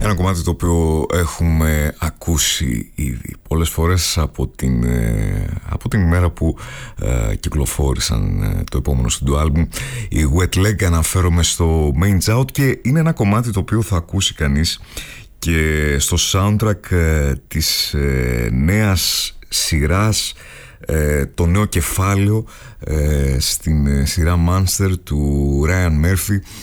Ένα κομμάτι το οποίο έχουμε ακούσει ήδη πολλές φορές από την ημέρα που κυκλοφόρησαν το επόμενο studio album, η Wet Leg. Αναφέρομαι στο Mange Out και είναι ένα κομμάτι το οποίο θα ακούσει κανείς και στο soundtrack της νέας σειράς, το νέο κεφάλαιο στην σειρά Monster του Ryan Murphy,